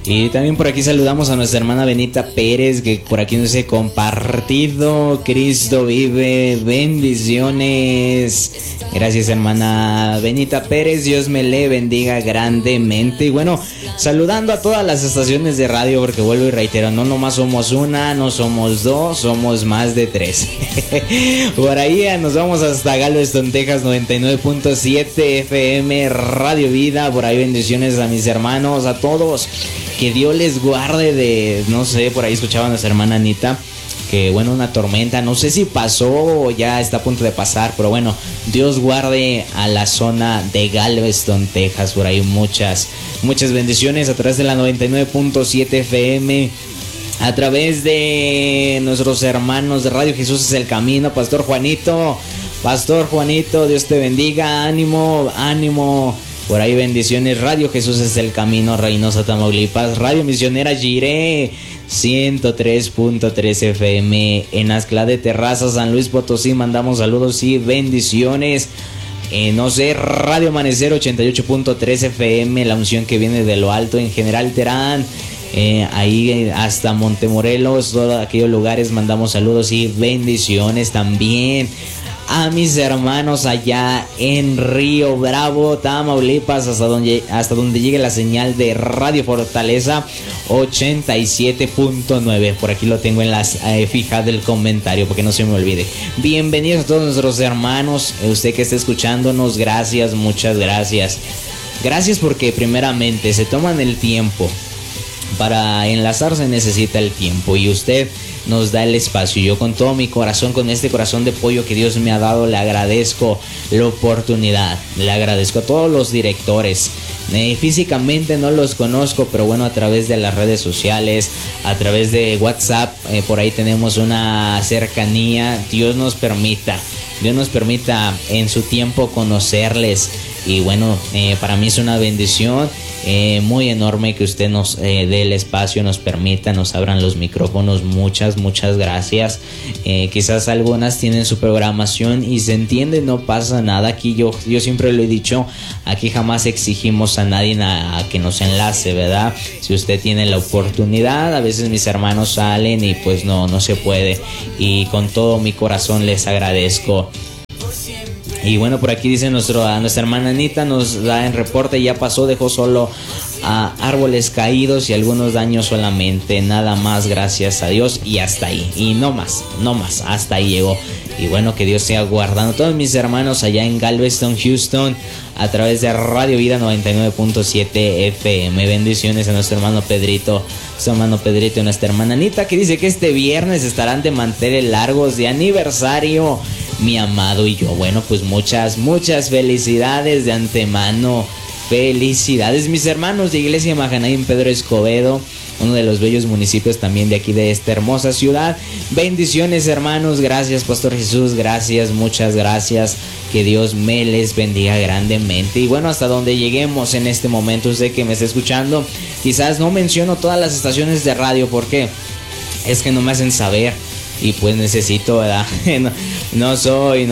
Y también por aquí saludamos a nuestra hermana Benita Pérez, que por aquí nos dice compartido, Cristo vive, bendiciones. Gracias, hermana Benita Pérez, Dios me le bendiga grandemente. Y bueno, saludando a todas las estaciones de radio, porque vuelvo y reitero, no nomás somos una, no somos dos, somos más de 3. Por ahí nos vamos hasta Galveston, Texas, 99.7 FM, Radio Vida. Por ahí bendiciones a mis hermanos, a todos. Que Dios les guarde de, no sé, por ahí escuchaba a nuestra hermana Anita, que bueno, una tormenta, no sé si pasó o ya está a punto de pasar, pero bueno, Dios guarde a la zona de Galveston, Texas. Por ahí muchas bendiciones a través de la 99.7 FM, a través de nuestros hermanos de Radio Jesús es el Camino. Pastor Juanito, Dios te bendiga, ánimo. Por ahí bendiciones. Radio Jesús es el Camino, Reynosa, Tamaulipas. Radio Misionera Jiré, 103.3 FM. En Aztlán de Terraza, San Luis Potosí, mandamos saludos y bendiciones. Radio Amanecer, 88.3 FM. La unción que viene de lo alto. En General Terán, ahí hasta Montemorelos, todos aquellos lugares, mandamos saludos y bendiciones también. A mis hermanos allá en Río Bravo, Tamaulipas, hasta donde llegue la señal de Radio Fortaleza 87.9. Por aquí lo tengo en las fijas del comentario, porque no se me olvide. Bienvenidos a todos nuestros hermanos, usted que está escuchándonos, gracias, muchas gracias. Gracias porque primeramente se toman el tiempo. Para enlazar se necesita el tiempo y usted nos da el espacio. Yo con todo mi corazón, con este corazón de pollo que Dios me ha dado, le agradezco la oportunidad. Le agradezco a todos los directores. Físicamente no los conozco, pero bueno, a través de las redes sociales, a través de WhatsApp, por ahí tenemos una cercanía. Dios nos permita en su tiempo conocerles. Y bueno, para mí es una bendición muy enorme que usted nos dé el espacio, nos permita, nos abran los micrófonos. Muchas gracias. Quizás algunas tienen su programación y se entiende, no pasa nada. Aquí yo siempre lo he dicho, aquí jamás exigimos a nadie a que nos enlace, ¿verdad? Si usted tiene la oportunidad, a veces mis hermanos salen y pues no se puede. Y con todo mi corazón les agradezco. Y bueno, por aquí dice nuestra hermana Anita, nos da en reporte, ya pasó, dejó solo a árboles caídos y algunos daños solamente, nada más, gracias a Dios, y hasta ahí, y no más, hasta ahí llegó. Y bueno, que Dios siga guardando a todos mis hermanos allá en Galveston, Houston, a través de Radio Vida 99.7 FM. Bendiciones a nuestro hermano Pedrito, y nuestra hermana Anita, que dice que este viernes estarán de manteles largos de aniversario, mi amado y yo. Bueno, pues muchas felicidades de antemano. Felicidades, mis hermanos de Iglesia Mahanaim Pedro Escobedo, uno de los bellos municipios también de aquí de esta hermosa ciudad. Bendiciones, hermanos. Gracias, Pastor Jesús. Gracias, muchas gracias. Que Dios me les bendiga grandemente. Y bueno, hasta donde lleguemos en este momento, usted que me está escuchando, quizás no menciono todas las estaciones de radio porque es que no me hacen saber. Y pues necesito, ¿verdad? No soy,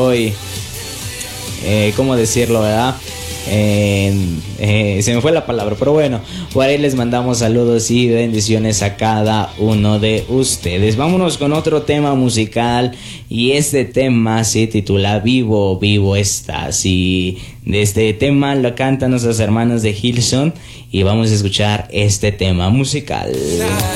¿cómo decirlo, verdad? Se me fue la palabra, pero bueno, por ahí les mandamos saludos y bendiciones a cada uno de ustedes. Vámonos con otro tema musical, y este tema se titula Vivo estás, y de este tema lo cantan nuestras hermanas de Hillsong, y vamos a escuchar este tema musical.